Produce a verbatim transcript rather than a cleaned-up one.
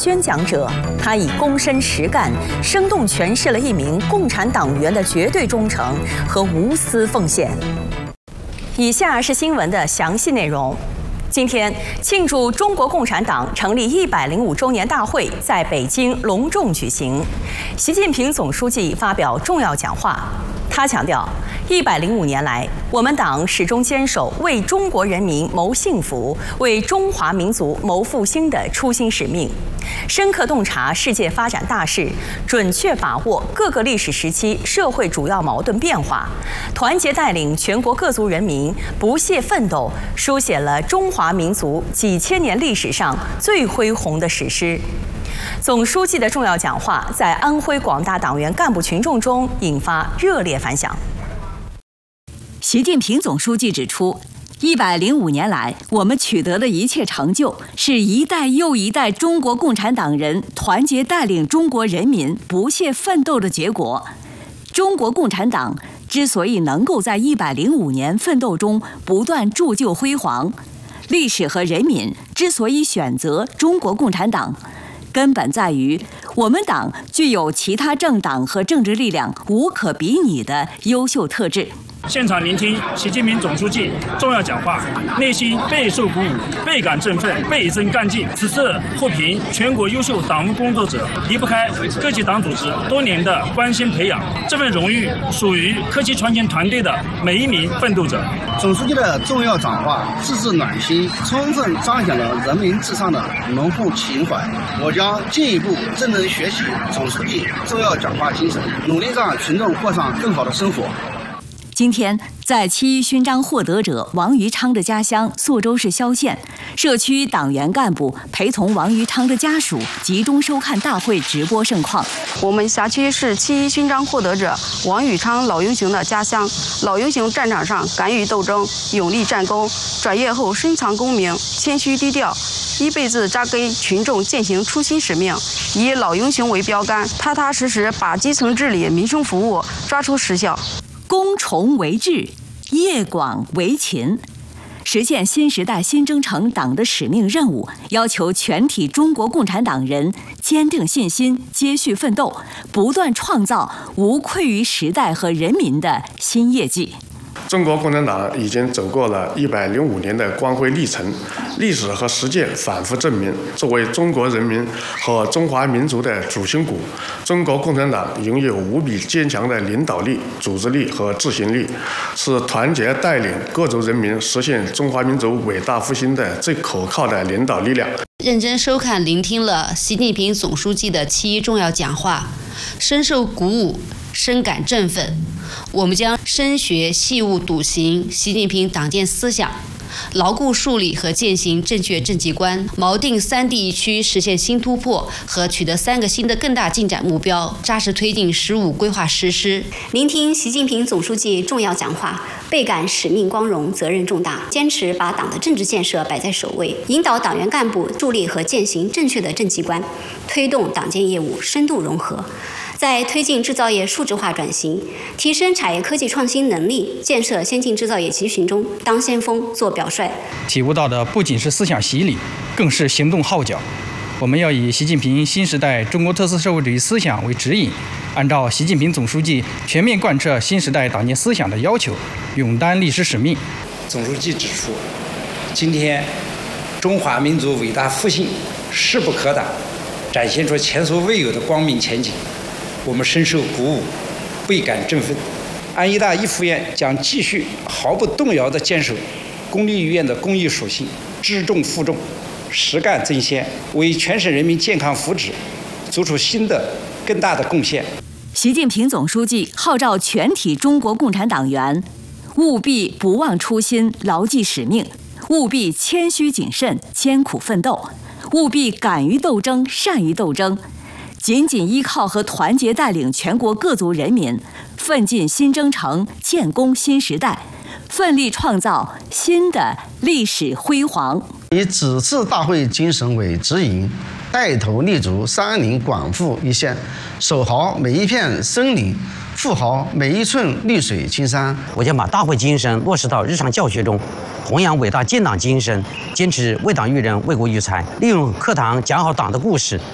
宣讲者，他以躬身实干，生动诠释了一名共产党员的绝对忠诚和无私奉献。以下是新闻的详细内容。 今天庆祝中国共产党成立一百零五周年大会在北京隆重举行，习近平总书记发表重要讲话。他强调，一百零五年来，我们党始终坚守为中国人民谋幸福、为中华民族谋复兴的初心使命，深刻洞察世界发展大势，准确把握各个历史时期社会主要矛盾变化，团结带领全国各族人民不懈奋斗，书写了中华 华民族几千年历史上最恢宏的史诗。总书记的重要讲话在安徽广大党员干部群众中引发热烈反响。 习近平总书记指出，一百零五年来，我们取得的一切成就，是一代又一代中国共产党人团结带领中国人民不懈奋斗的结果。中国共产党之所以能够在一百零五年奋斗中不断铸就辉煌， 历史和人民之所以选择中国共产党，根本在于我们党具有其他政党和政治力量无可比拟的优秀特质。 现场聆听习近平总书记重要讲话，内心备受鼓舞，倍感振奋，倍增干劲。此次获评全国优秀党务工作者，离不开各级党组织多年的关心培养。这份荣誉属于科技传承团队的每一名奋斗者。 总书记的重要讲话字字暖心，充分彰显了人民至上的浓厚情怀。我将进一步认真学习总书记重要讲话精神，努力让群众过上更好的生活。 今天，在七一勋章获得者王余昌的家乡宿州市萧县，社区党员干部陪同王余昌的家属集中收看大会直播盛况。 我们辖区是七一勋章获得者王余昌老英雄的家乡。老英雄战场上敢于斗争，勇立战功，转业后深藏功名，谦虚低调，一辈子扎根群众，践行初心使命，以老英雄为标杆，踏踏实实把基层治理、民生服务抓出实效。 攻崇为智，业广为勤，实现新时代新征程党的使命任务，要求全体中国共产党人坚定信心，接续奋斗，不断创造无愧于时代和人民的新业绩。 中国共产党已经走过了一百零五年的光辉历程，历史和实践反复证明，作为中国人民和中华民族的主心骨，中国共产党拥有无比坚强的领导力、组织力和执行力，是团结带领各族人民实现中华民族伟大复兴的最可靠的领导力量。 认真收看聆听了习近平总书记的七一重要讲话，深受鼓舞，深感振奋。 我们将深学细悟笃行习近平党建思想，牢固树立和践行正确政绩观，锚定三地一区实现新突破和取得三个新的更大进展目标，扎实推进“十五”规划实施。 聆听习近平总书记重要讲话，倍感使命光荣、责任重大，坚持把党的政治建设摆在首位，引导党员干部树立和践行正确的政绩观，推动党建业务深度融合。 在推进制造业数字化转型、提升产业科技创新能力、建设先进制造业集群中当先锋、做表率。 体悟到的不仅是思想洗礼，更是行动号角。我们要以习近平新时代中国特色社会主义思想为指引，按照习近平总书记全面贯彻新时代党建思想的要求，勇担历史使命。 总书记指出，今天中华民族伟大复兴势不可挡，展现出前所未有的光明前景。 我们深受鼓舞，倍感振奋。安医大一附院将继续毫不动摇地坚守公立医院的公益属性，知重负重，实干增先，为全省人民健康福祉做出新的更大的贡献。 习近平总书记号召全体中国共产党员，务必不忘初心，牢记使命；务必谦虚谨慎，艰苦奋斗；务必敢于斗争，善于斗争。 紧紧依靠和团结带领全国各族人民，奋进新征程，建功新时代，奋力创造新的历史辉煌。 以此次大会精神为指引，带头立足山林广富一线，守好每一片森林，护好每一寸绿水青山。 我将把大会精神落实到日常教学中，弘扬伟大建党精神，坚持为党育人、为国育才，利用课堂讲好党的故事。